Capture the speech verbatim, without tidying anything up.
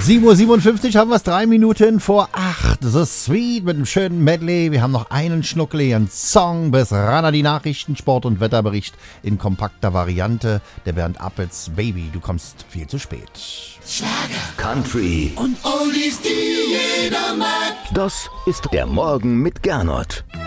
sieben Uhr siebenundfünfzig haben wir es, drei Minuten vor acht. The Sweet mit einem schönen Medley. Wir haben noch einen schnuckeligen Song bis ran die Nachrichten, Sport- und Wetterbericht in kompakter Variante. Der Bernd Appels, Baby, du kommst viel zu spät. Schlager, Country und Oldies, die jeder mag. Das ist der Morgen mit Gernot.